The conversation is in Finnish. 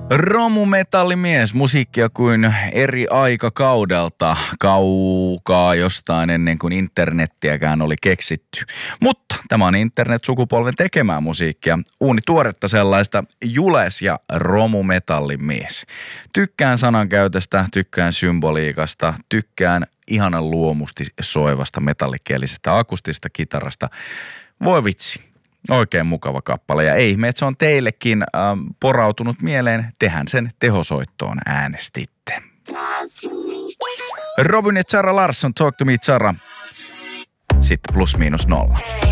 Romumetallimies, musiikkia kuin eri aikakaudelta, kaukaa jostain ennen kuin internettiäkään oli keksitty. Mutta tämä on internet-sukupolven tekemää musiikkia, uunituoretta sellaista, Jules ja romumetallimies. Tykkään sanankäytöstä, tykkään symboliikasta, tykkään ihanan luomusti soivasta metallikielisestä akustista kitarasta. Voi vitsi. Oikein mukava kappale ja ei ihme, että se on teillekin porautunut mieleen. Tehän sen tehosoittoon äänestitte. Robin ja Zara Larsson, Talk to me Zara. Sitten +/-0.